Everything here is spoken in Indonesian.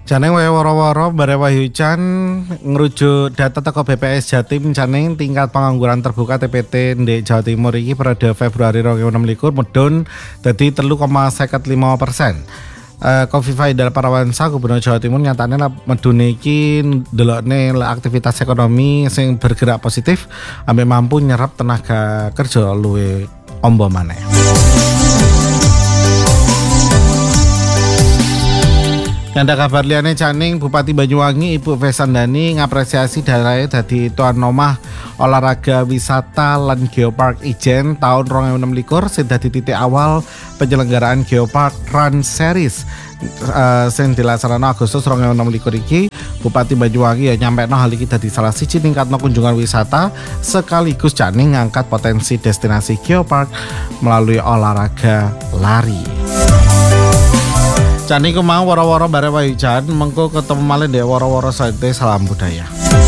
Jane wae woro-woro bare Wahyucan ngrujuk data teko BPS Jatim jane tingkat pengangguran terbuka TPT ndek Jawa Timur iki periode Februari 2026 medun dadi 3,55%. Kofifa Indar Parawansa Gubernur Jawa Timur nyatane medune iki ndelokne aktivitas ekonomi sing bergerak positif ambek mampu nyerap tenaga kerja luwih ombo maneh. Ada kabar liane Caning Bupati Banyuwangi Ibu Vesandani ngapresiasi daerahnya dadi tuan omah olahraga wisata lan geopark Ijen tahun 2026 sing dadi titik awal penyelenggaraan Geopark Run Series sing dilaksanakan Agustus 2026 iki. Bupati Banyuwangi ya nyampekno hal iki dadi salah siji ningkatno kunjungan wisata sekaligus Caning ngangkat potensi destinasi geopark melalui olahraga lari. Cani ku mau woro-woro bare Wahyucan mengko ketemu malih ndek woro-woro sate salam budaya.